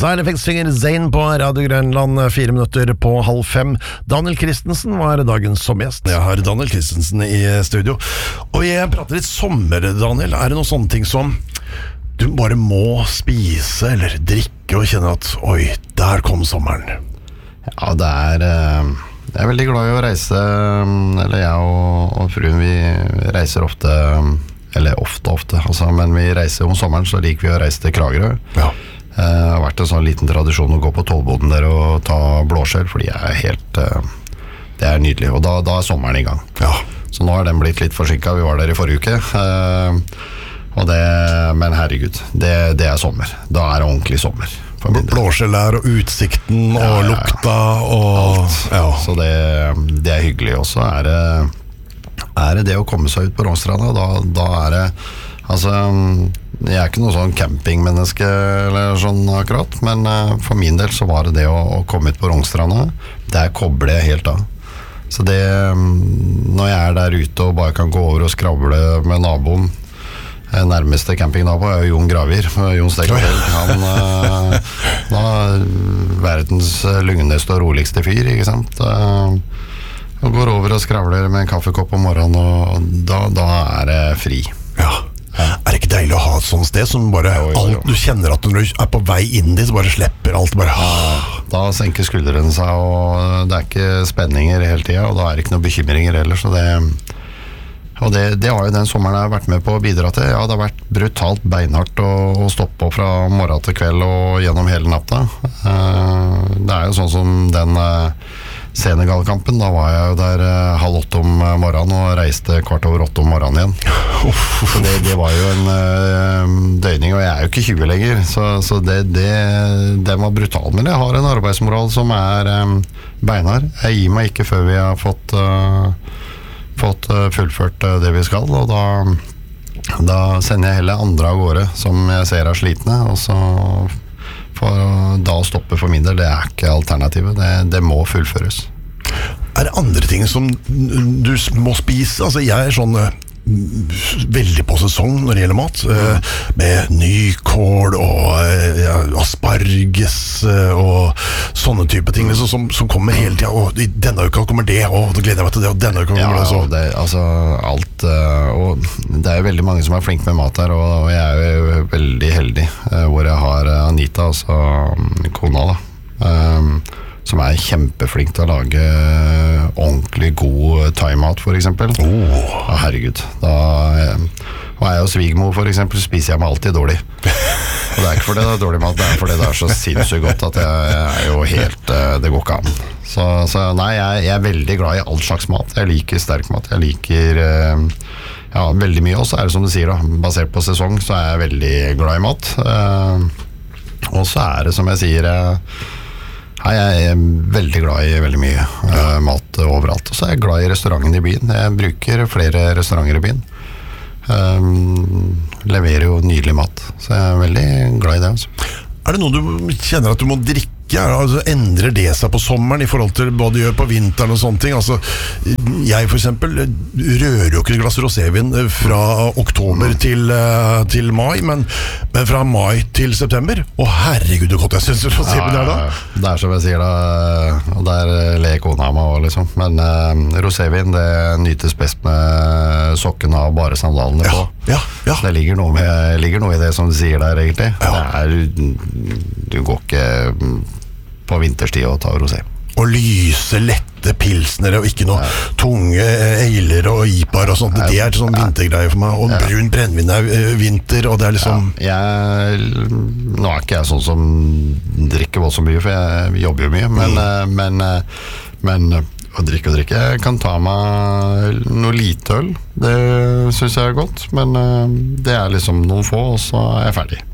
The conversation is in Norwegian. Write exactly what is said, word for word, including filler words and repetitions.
Side Effects synger Zayn på Radio Grønland, fire minutter på halv fem. Daniel Christensen var dagens sommergjest. Jeg har Daniel Christensen i studio. Og jeg prater litt sommer, Daniel. Er det noen sånne ting som du bare må spise eller drikke og kjenne at oi, der kom sommeren? Ja, det er Jeg er veldig glad i å reise. Eller jeg og, og fruen, vi reiser ofte. Eller ofte, ofte altså, men vi reiser om sommeren, så liker vi å reise til Kragerø. Ja. Det har vært en sånn liten tradisjon å gå på tollboden der og ta blåskjell, fordi jeg er helt det er nydelig, og da, da er sommeren i gang. Ja. Så nå har den blitt litt forsinket. Vi var der i forrige uke, og det, men herregud, det, det er sommer. Da er det ordentlig sommer. Blåskjell der, og utsikten, og ja, ja, lukta, og ja. Så det, det er hyggelig. Og så er det, er det det å komme seg ut på Rognstranda. Da, da er det, altså, jeg er ikke noe sånn campingmenneske eller sånn akkurat, men for min del så var det det å, å komme ut på Rognstranda. Der kobler jeg helt av. Så det, når jeg er der ute og bare kan gå over og skravle med naboen, nærmeste campingnabo er jo Jon Gravir, Jon Stegfeld. Han da, verdens lugneste og roligste fyr, ikke sant? Og går over og skravler med en kaffekopp om morgenen, og da, da er det fri. Ja. Ja. Er det ikke deilig å ha et sånt sted som bare jo, jo, jo. alt du kjenner at når du er på vei inn dit, så bare slipper alt bare ja, da senker skuldrene seg, og det er ikke spenninger hele tiden, og da er det ikke noen bekymringer heller, så det og det, det har jo den sommeren jeg har vært med på å bidra til. Ja, det har vært brutalt beinhardt å, å stoppe opp fra morgen til kveld og gjennom hele natta. Det er jo sånn som den Senegal-kampen, da var jeg jo der uh, halv åtte om morgenen og reiste kvart over åtte om morgenen igjen. Så det, det var jo en uh, døgning, og jeg er jo ikke tjue lenger, så, så det, det, det var brutalt. Men jeg har en arbeidsmoral som er um, beinhard. Jeg gir meg ikke før vi har fått, uh, fått uh, fullført uh, det vi skal, og da, da sender jeg heller andre av gårde som jeg ser er slitne, og så for da å stoppe for min del, det er ikke alternativet, det, det må fullføres. Er det andre ting som du må spise? Altså jeg er sånn veldig på sesong når det gjelder mat, mm. med nykål og ja, asparges og sånne type ting liksom, som, som kommer hele tiden, og denne uka kommer det, og da gleder jeg meg til det, og denne uka kommer ja, det, så. det altså alt, og det er jo veldig mange som er flink med mat her, og jeg er jo veldig heldig, hvor jeg har Anita, altså kona da, um, som er kjempeflink til å lage ordentlig god thai-mat, for eksempel. Oh. Ja, herregud. Da, og jeg og svigermor, for eksempel, spiser jeg meg alltid dårlig. Og det er ikke fordi det er dårlig mat, det er fordi det er så sinnssykt godt at jeg, jeg er jo helt, det går ikke an. Så, så nei, jeg, jeg er veldig glad i all slags mat. Jeg liker sterk mat. Jeg liker ja, veldig mye. Og så er det som du sier da, basert på sesong, så er jeg veldig glad i mat. Og så er det som jeg sier, Nei, jeg er veldig glad i veldig mye uh, mat overalt. Og så er jeg glad i restauranten i byen. Jeg bruker flere restauranter i byen. Um, leverer jo nydelig mat. Så jeg er veldig glad i det. Altså. Er det noe du kjenner at du må drikke? Altså, endrer det seg på sommeren i forhold til hva du gjør på vinteren og sånne ting? Altså, jeg for eksempel rører jo ikke et glass rosévin fra oktober mm. til, uh, til mai, men, men fra mai til september. Å herregud, hvor godt jeg synes rosévin er da. Det er som jeg sier da, og der ler kona av meg også, liksom. Men uh, rosévin, det nytes best med sokkene og bare sandalene ja, på. Ja, ja. Det ligger noe, med, ligger noe i det som du sier der, egentlig. Ja. Det er, du går ikke på vinterstid og ta rosé. Og lyse, lette pilsnere og ikke noe ja. tunge eiler og ipar og sånt. Det er sånn vintergreie for meg. Og ja. brun brennvin er vinter, og det er liksom ja. jeg, Nå er ikke jeg sånn som drikker voldsomt mye, for jeg jobber jo mye, men, mm. men, men å drikke og drikke jeg kan ta meg noe lite øl. Det synes jeg er godt, men det er liksom noen få, og så er jeg ferdig.